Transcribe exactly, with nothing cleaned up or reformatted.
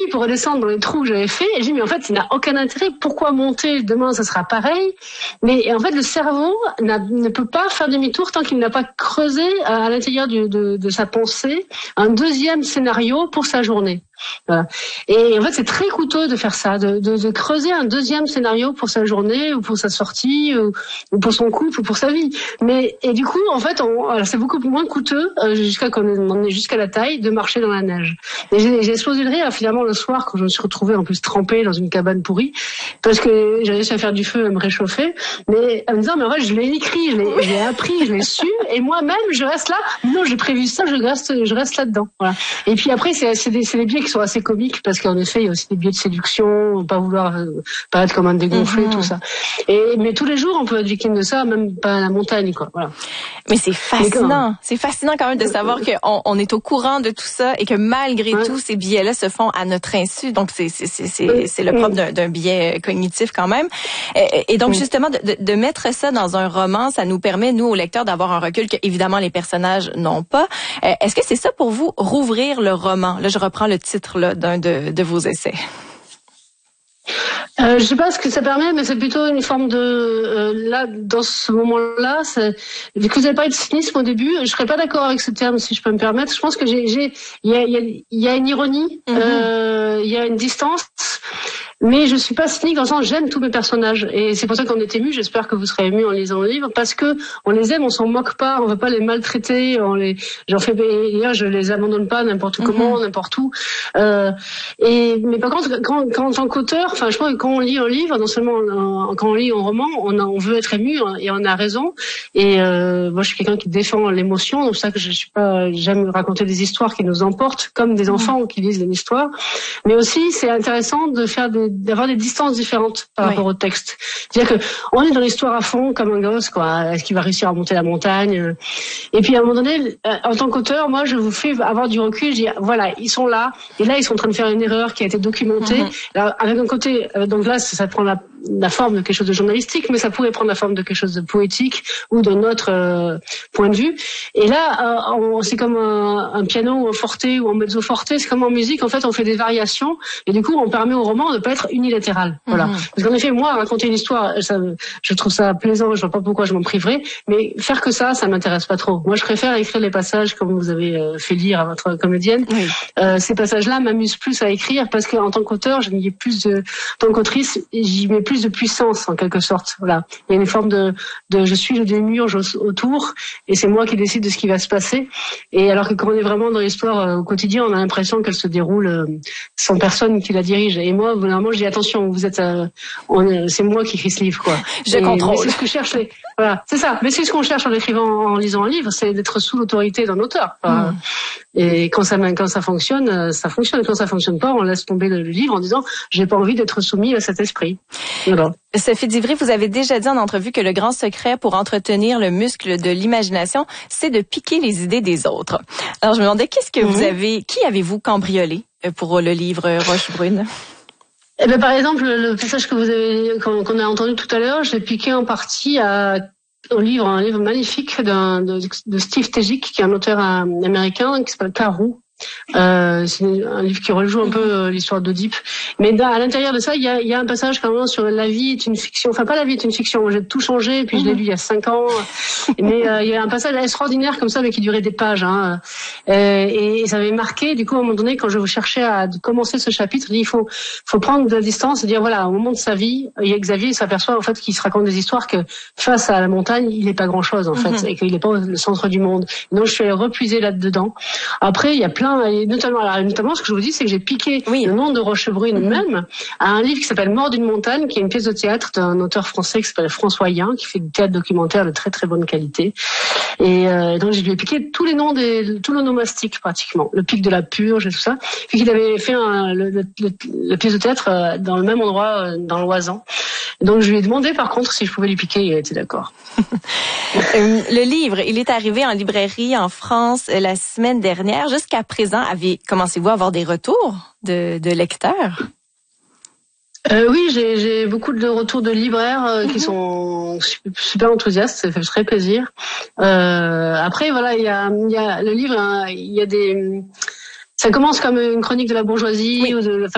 pour redescendre dans les trous que j'avais fait. Et j'ai dit, mais en fait, il n'a aucun intérêt. Pourquoi monter? Demain, ça sera pareil. Mais et en fait, le cerveau n'a, ne peut pas faire demi-tour tant qu'il n'a pas creusé à, à l'intérieur du, de, de sa pensée un deuxième scénario pour sa journée. Voilà. Et en fait, c'est très coûteux de faire ça, de, de, de creuser un deuxième scénario pour sa journée ou pour sa sortie ou, ou pour son couple ou pour sa vie. Mais et du coup, en fait, on, alors c'est beaucoup moins coûteux euh, jusqu'à qu'on en est jusqu'à la taille de marcher dans la neige. Et j'ai, j'ai explosé de rire finalement le soir quand je me suis retrouvée en plus trempée dans une cabane pourrie parce que j'ai réussi à faire du feu, à me réchauffer. Mais en me disant, mais en fait, je l'ai écrit, je l'ai, je l'ai appris, je l'ai su, et moi-même, je reste là. Non, j'ai prévu ça, je reste, je reste là-dedans. Voilà. Et puis après, c'est, c'est des, c'est des biais qui sont assez comiques parce qu'en effet il y a aussi des biais de séduction, pas vouloir euh, paraître comme un dégonflé, mmh. tout ça. Et mais tous les jours on peut être victime de ça, même pas à la montagne, quoi. Voilà. Mais c'est fascinant, c'est fascinant quand même de savoir qu'on on est au courant de tout ça et que malgré ouais. tout ces biais-là se font à notre insu. Donc c'est c'est c'est c'est, oui. c'est le propre d'un, d'un biais cognitif quand même. Et, et donc oui. justement de, de mettre ça dans un roman, ça nous permet nous aux lecteurs d'avoir un recul que évidemment les personnages n'ont pas. Est-ce que c'est ça pour vous, rouvrir le roman? Là je reprends le titre là d'un de, de vos essais. Euh, je sais pas ce que ça permet, mais c'est plutôt une forme de euh, là dans ce moment-là. C'est, vu que vous avez parlé de cynisme au début, je serais pas d'accord avec ce terme si je peux me permettre. Je pense que j'ai, j'ai, il y a, il y a, il y a une ironie, il mm-hmm. euh, y a une distance. Mais je suis pas cynique dans le sens j'aime tous mes personnages et c'est pour ça qu'on est ému. J'espère que vous serez ému en lisant le livre parce que on les aime, on s'en moque pas, on va pas les maltraiter, on les, j'en fais, d'ailleurs je les abandonne pas n'importe comment, mm-hmm. n'importe où. Euh, et mais par contre quand, quand en tant qu'auteur, enfin je pense que quand on lit un livre, non seulement on, quand on lit un roman, on, a, on veut être ému et on a raison. Et euh, moi je suis quelqu'un qui défend l'émotion, donc c'est ça que je suis pas, j'aime raconter des histoires qui nous emportent comme des enfants mm-hmm. qui lisent une histoire. Mais aussi c'est intéressant de faire des d'avoir des distances différentes par oui. rapport au texte. C'est-à-dire que on est dans l'histoire à fond comme un gosse, quoi. Est-ce qu'il va réussir à monter la montagne? Et puis à un moment donné, en tant qu'auteur, moi je vous fais avoir du recul. Je dis voilà, ils sont là et là ils sont en train de faire une erreur qui a été documentée. Mm-hmm. Alors, avec un côté, donc là ça prend la, la forme de quelque chose de journalistique, mais ça pourrait prendre la forme de quelque chose de poétique ou d'un autre euh, point de vue. Et là, euh, on, c'est comme un, un piano ou un forte ou un mezzo forte. C'est comme en musique, en fait, on fait des variations et du coup on permet au roman de pas être unilatéral. Voilà. Mmh. Parce qu'en effet, moi, raconter une histoire, ça, je trouve ça plaisant, je vois pas pourquoi je m'en priverais, mais faire que ça, ça m'intéresse pas trop. Moi, je préfère écrire les passages comme vous avez euh, fait lire à votre comédienne. Oui. Euh, ces passages-là m'amusent plus à écrire parce qu'en tant qu'auteur, je n'y ai plus de, en tant qu'autrice, j'y mets plus de puissance, en quelque sorte. Voilà. Il y a une forme de, de je suis le démiurge autour et c'est moi qui décide de ce qui va se passer. Et alors que quand on est vraiment dans l'histoire euh, au quotidien, on a l'impression qu'elle se déroule euh, sans personne qui la dirige. Et moi, vraiment, je dis attention, vous êtes, euh, on, c'est moi qui écris ce livre, quoi. Je et, contrôle. C'est ce que je cherche. Les, voilà, c'est ça. Mais c'est ce qu'on cherche en écrivant, en lisant un livre, c'est d'être sous l'autorité d'un auteur. Enfin, mm. Et quand ça, quand ça fonctionne, ça fonctionne. Quand ça fonctionne pas, on laisse tomber le livre en disant, j'ai pas envie d'être soumis à cet esprit. Voilà. Sophie Divry, vous avez déjà dit en entrevue que le grand secret pour entretenir le muscle de l'imagination, c'est de piquer les idées des autres. Alors, je me demandais, qu'est-ce que mm-hmm. vous avez, qui avez-vous cambriolé pour le livre Roche Brune? Eh ben, par exemple, le passage que vous avez, qu'on, qu'on a entendu tout à l'heure, je l'ai piqué en partie à, au livre, un livre magnifique d'un, de, de Steve Tegic, qui est un auteur américain, qui s'appelle Karou. Euh, c'est un livre qui rejoue un peu euh, l'histoire d'Oedipe. Mais dans, à l'intérieur de ça, il y a, il y a un passage quand même sur la vie est une fiction. Enfin, pas la vie est une fiction. J'ai tout changé, puis je l'ai lu il y a cinq ans. Mais euh, il y a un passage extraordinaire comme ça, mais qui durait des pages. Hein. Euh, et ça m'avait marqué. Du coup, à un moment donné, quand je vous cherchais à commencer ce chapitre, il faut, faut prendre de la distance et dire voilà, au moment de sa vie, il y a Xavier, il s'aperçoit en fait qu'il se raconte des histoires que face à la montagne, il n'est pas grand chose en fait, mm-hmm. et qu'il n'est pas le centre du monde. Donc, je suis allée repuiser là-dedans. Après, il y a plein et notamment, alors, notamment, ce que je vous dis, c'est que j'ai piqué oui. le nom de Roche Brune mm-hmm. même à un livre qui s'appelle Mort d'une montagne, qui est une pièce de théâtre d'un auteur français qui s'appelle François Yen, qui fait du théâtre documentaire de très très bonne qualité. Et euh, donc, je lui ai piqué tous les noms des, tout l'onomastique pratiquement, le pic de la Purge et tout ça. Puis qu'il avait fait un, le, le, le, le pièce de théâtre dans le même endroit, dans l'Oisan. Donc, je lui ai demandé par contre si je pouvais lui piquer, il a été d'accord. Le livre, il est arrivé en librairie en France la semaine dernière. Jusqu'à présent, avez, commencez-vous à avoir des retours de, de lecteurs? Euh, oui, j'ai, j'ai beaucoup de retours de libraires euh, qui mm-hmm. sont super enthousiastes, ça fait très plaisir. Euh, après, voilà, il y a, il y a le livre, hein, il y a des, ça commence comme une chronique de la bourgeoisie oui. ou de